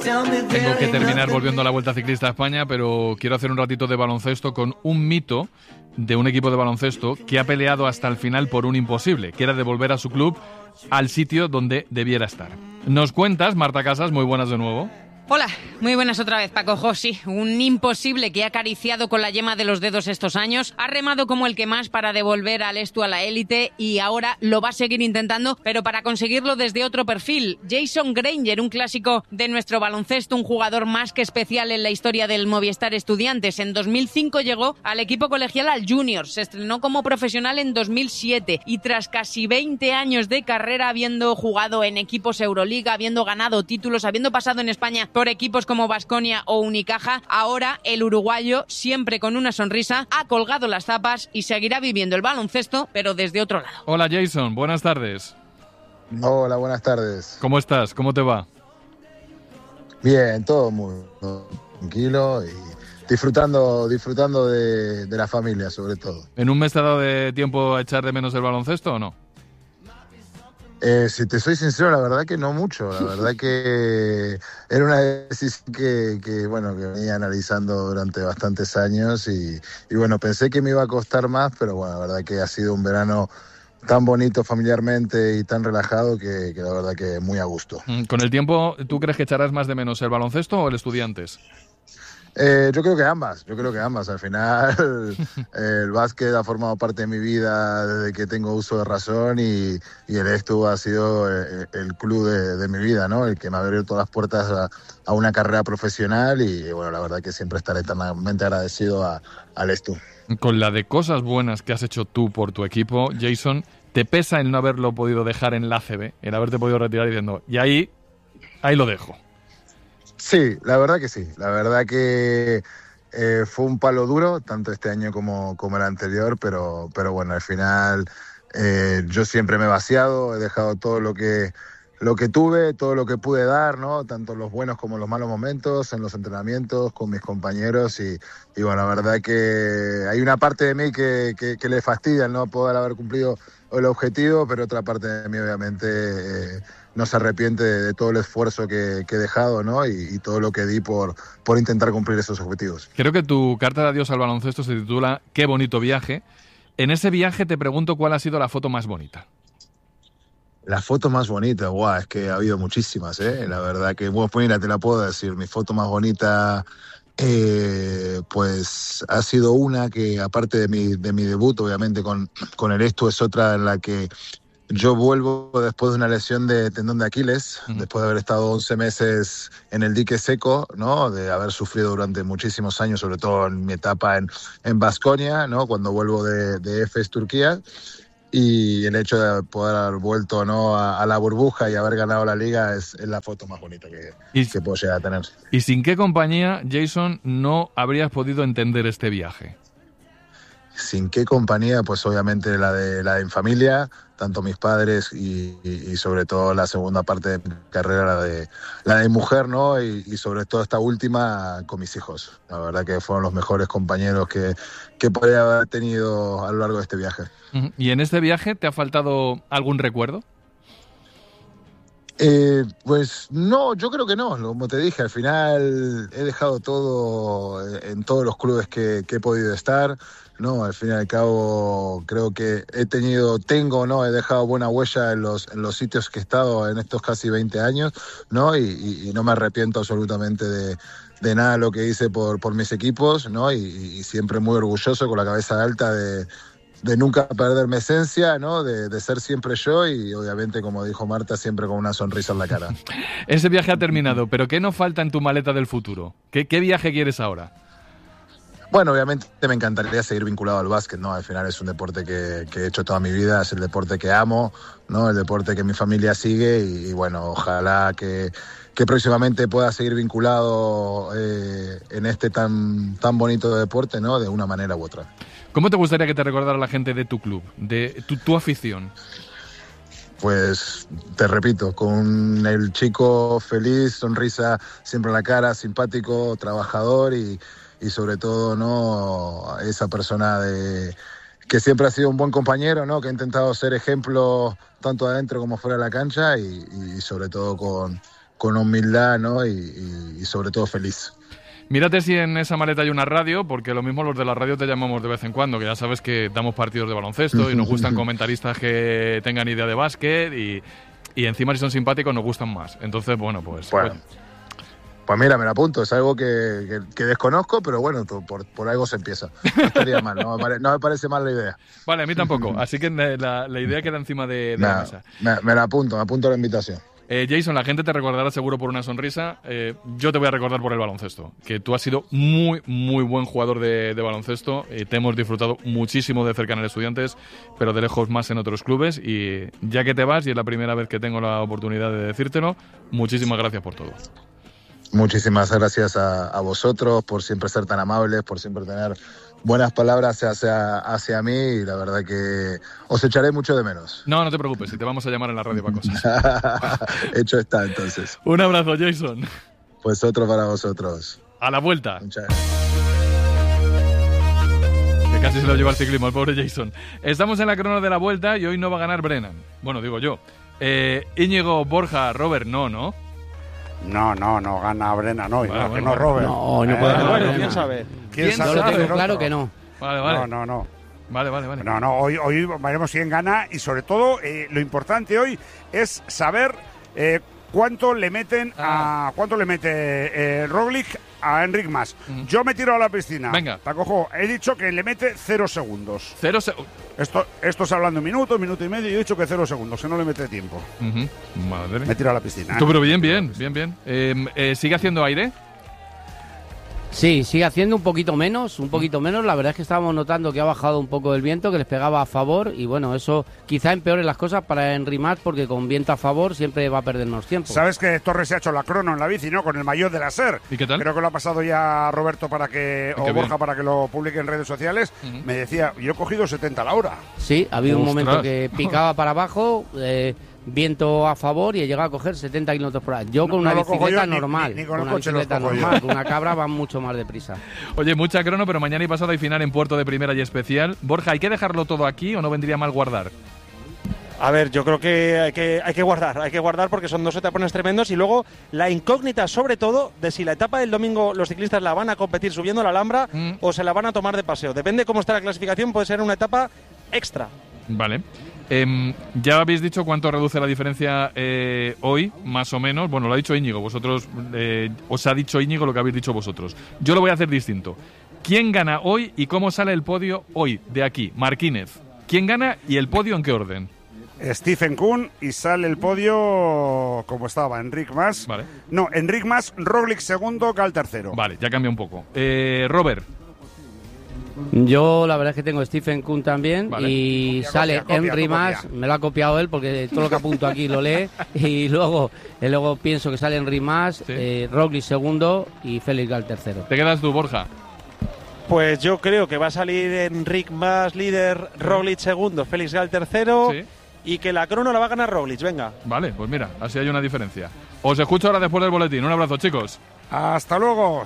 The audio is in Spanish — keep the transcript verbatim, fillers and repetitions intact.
Tengo que terminar volviendo a la Vuelta Ciclista a España, pero quiero hacer un ratito de baloncesto con un mito de un equipo de baloncesto que ha peleado hasta el final por un imposible, que era devolver a su club al sitio donde debiera estar. Nos cuentas, Marta Casas, muy buenas de nuevo. Hola, muy buenas otra vez, Paco José. Un imposible que ha acariciado con la yema de los dedos estos años, ha remado como el que más para devolver al Lestu a la élite y ahora lo va a seguir intentando, pero para conseguirlo desde otro perfil. Jason Granger, un clásico de nuestro baloncesto, un jugador más que especial en la historia del Movistar Estudiantes. En dos mil cinco llegó al equipo colegial al Junior, se estrenó como profesional en dos mil siete y tras casi veinte años de carrera, habiendo jugado en equipos Euroliga, habiendo ganado títulos, habiendo pasado en España por equipos como Baskonia o Unicaja, ahora el uruguayo, siempre con una sonrisa, ha colgado las zapas y seguirá viviendo el baloncesto, pero desde otro lado. Hola Jason, buenas tardes. Hola, buenas tardes. ¿Cómo estás? ¿Cómo te va? Bien, todo muy tranquilo y disfrutando, disfrutando de, de la familia sobre todo. ¿En un mes te ha dado de tiempo a echar de menos el baloncesto o no? Eh, si te soy sincero, la verdad que no mucho. La verdad que era una decisión que, que, bueno, que venía analizando durante bastantes años y, y bueno, pensé que me iba a costar más, pero bueno, la verdad que ha sido un verano tan bonito familiarmente y tan relajado que, que la verdad que muy a gusto. Con el tiempo, ¿tú crees que echarás más de menos el baloncesto o el Estudiantes? Eh, yo creo que ambas, yo creo que ambas. Al final el básquet ha formado parte de mi vida desde que tengo uso de razón y, y el Estu ha sido el, el club de, de mi vida, ¿no? El que me ha abierto las puertas a, a una carrera profesional y bueno, la verdad que siempre estaré eternamente agradecido a, al Estu. Con la de cosas buenas que has hecho tú por tu equipo, Jason, ¿te pesa el no haberlo podido dejar en la A C B? El haberte podido retirar diciendo, y ahí, ahí lo dejo. Sí, la verdad que sí. La verdad que eh, fue un palo duro, tanto este año como, como el anterior, pero, pero bueno, al final eh, yo siempre me he vaciado, he dejado todo lo que, lo que tuve, todo lo que pude dar, ¿no? Tanto los buenos como los malos momentos, en los entrenamientos, con mis compañeros y, y bueno, la verdad que hay una parte de mí que, que, que le fastidia el no poder haber cumplido el objetivo, pero otra parte de mí obviamente eh, no se arrepiente de, de todo el esfuerzo que, que he dejado, ¿no? Y, y todo lo que di por, por intentar cumplir esos objetivos. Creo que tu carta de adiós al baloncesto se titula Qué bonito viaje. En ese viaje te pregunto cuál ha sido la foto más bonita. La foto más bonita, guau, es que ha habido muchísimas, ¿eh? La verdad que, bueno, pues mira, te la puedo decir, mi foto más bonita, eh, pues ha sido una que, aparte de mi, de mi debut, obviamente con, con el Estu, es otra en la que yo vuelvo después de una lesión de tendón de Aquiles, uh-huh. después de haber estado once meses en el dique seco, ¿no? De haber sufrido durante muchísimos años, sobre todo en mi etapa en, en Baskonia, ¿no? Cuando vuelvo de, de Efes, Turquía. Y el hecho de poder haber vuelto, ¿no? a, a la burbuja y haber ganado la liga es, es la foto más bonita que, y, que puedo llegar a tener. ¿Y sin qué compañía, Jason, no habrías podido entender este viaje? ¿Sin qué compañía? Pues obviamente la de la de mi familia, tanto mis padres y, y, y sobre todo la segunda parte de mi carrera, la de la de mujer, ¿no? Y, y sobre todo esta última con mis hijos. La verdad que fueron los mejores compañeros que, que podría haber tenido a lo largo de este viaje. ¿Y en este viaje te ha faltado algún recuerdo? Eh, pues no, yo creo que no, como te dije, al final he dejado todo en todos los clubes que, que he podido estar, ¿no? Al fin y al cabo creo que he tenido, tengo, ¿no? He dejado buena huella en los, en los sitios que he estado en estos casi veinte años, ¿no? Y, y, y no me arrepiento absolutamente de, de nada de lo que hice por, por mis equipos, ¿no? Y, y siempre muy orgulloso, con la cabeza alta de... de nunca perder mi esencia, ¿no? De, de ser siempre yo y obviamente, como dijo Marta, siempre con una sonrisa en la cara. Ese viaje ha terminado, pero ¿qué nos falta en tu maleta del futuro? ¿Qué, qué viaje quieres ahora? Bueno, obviamente me encantaría seguir vinculado al básquet, ¿no? Al final es un deporte que, que he hecho toda mi vida, es el deporte que amo, ¿no? El deporte que mi familia sigue y, y bueno, ojalá que, que próximamente pueda seguir vinculado eh, en este tan, tan bonito deporte, ¿no? De una manera u otra. ¿Cómo te gustaría que te recordara la gente de tu club, de tu, tu afición? Pues te repito, con el chico feliz, sonrisa siempre en la cara, simpático, trabajador y, y sobre todo, ¿no? Esa persona de, que siempre ha sido un buen compañero, ¿no? Que ha intentado ser ejemplo tanto adentro como fuera de la cancha y, y sobre todo con, con humildad, ¿no? Y, y, y sobre todo feliz. Mírate si en esa maleta hay una radio, porque lo mismo los de la radio te llamamos de vez en cuando, que ya sabes que damos partidos de baloncesto y nos gustan comentaristas que tengan idea de básquet y, y encima si son simpáticos nos gustan más. Entonces, bueno, pues... Bueno, oye. Pues mira, me la apunto, es algo que, que, que desconozco, pero bueno, por, por algo se empieza. No estaría mal, no me, pare, no me parece mal la idea. Vale, a mí tampoco, así que la, la idea queda encima de, de Nah, la mesa. Me, me la apunto, me apunto a la invitación. Eh, Jason, la gente te recordará seguro por una sonrisa. Eh, yo te voy a recordar por el baloncesto. Que tú has sido muy, muy buen jugador de, de baloncesto. Eh, te hemos disfrutado muchísimo de cerca en el Estudiantes, pero de lejos más en otros clubes. Y ya que te vas, y es la primera vez que tengo la oportunidad de decírtelo, muchísimas gracias por todo. Muchísimas gracias a, a vosotros por siempre ser tan amables, por siempre tener buenas palabras hacia, hacia mí y la verdad que os echaré mucho de menos. No, no te preocupes, si te vamos a llamar en la radio para cosas. Hecho está, entonces. Un abrazo, Jason. Pues otro para vosotros. A la vuelta. Muchas gracias. Que casi se lo lleva el ciclismo, el pobre Jason. Estamos en la crono de la vuelta y hoy no va a ganar Brennan. Bueno, digo yo. Eh, Íñigo, Borja, Robert, no, ¿no? No, no, no gana Brennan hoy, Bueno, no, bueno, que no Robert. No, no puede Eh, ganar bueno, Brennan. quién sabe. ¿Quién ¿Quién sabe? Yo lo tengo Otro. claro que no. Vale, vale. No, no, no. Vale, vale, vale. No, no, hoy, hoy veremos quién gana y sobre todo eh, lo importante hoy es saber eh, cuánto le meten Ah. a cuánto le mete eh, Roglic a Enric Mas. Ujú. Yo me tiro a la piscina. Venga. Te acojo. He dicho que le mete cero segundos. Cero se... Esto, esto es hablando un minuto, minuto y medio y he dicho que cero segundos, que no le mete tiempo. Ujú. Madre. Me tiro a la piscina. Tú, pero bien, bien, bien, bien. Eh, eh, ¿Sigue haciendo aire? Sí, sigue haciendo un poquito menos, un poquito menos. La verdad es que estábamos notando que ha bajado un poco el viento, que les pegaba a favor y bueno, eso quizá empeore las cosas para Enric Mas porque con viento a favor siempre va a perdernos tiempo. Sabes que Torres se ha hecho la crono en la bici, ¿no? Con el maillot de la SER. ¿Y qué tal? Creo que lo ha pasado ya Roberto para que Qué o bien. Borja para que lo publique en redes sociales. Ujú. Me decía, yo he cogido setenta a la hora. Sí, ha habido un Ostras. momento que picaba para abajo, eh, viento a favor y he llegado a coger setenta kilómetros por hora. Yo con No- una no lo cojo bicicleta yo, ni- normal, ni- ni con el una coche los bicicleta cojo yo. normal, con una cabra va mucho más deprisa. Oye, mucha crono, pero mañana y pasado hay final en Puerto de Primera y Especial. Borja, ¿hay que dejarlo todo aquí o no vendría mal guardar? A ver, yo creo que hay, que hay que guardar, hay que guardar porque son dos etapas tremendos y luego la incógnita sobre todo de si la etapa del domingo los ciclistas la van a competir subiendo la Alhambra Mm. o se la van a tomar de paseo. Depende cómo está la clasificación, puede ser una etapa extra. Vale. Em, ya habéis dicho cuánto reduce la diferencia eh, hoy, más o menos. Bueno, lo ha dicho Íñigo, vosotros eh, os ha dicho Íñigo lo que habéis dicho vosotros. Yo lo voy a hacer distinto. ¿Quién gana hoy y cómo sale el podio hoy, de aquí? Marquínez. ¿Quién gana y el podio en qué orden? Stephen Kuhn y sale el podio como estaba, Enric Mas. Vale. No, Enric Mas, Roglic segundo, Gal tercero. Vale, ya cambia un poco. Eh, Robert. Yo la verdad es que tengo Stephen Kuhn también Vale. y Copia, sale copia, copia, Enric copia. Mas, me lo ha copiado él porque todo lo que apunto aquí lo lee y luego, y luego pienso que sale Enric Mas, Sí. eh, Roglic segundo y Félix Gal tercero. Te quedas tú, Borja. Pues yo creo que va a salir Enric Mas líder, Roglic segundo, Félix Gal tercero Sí. y que la crono la va a ganar Roglic, venga. Vale, pues mira, así hay una diferencia. Os escucho ahora después del boletín. Un abrazo, chicos. Hasta luego.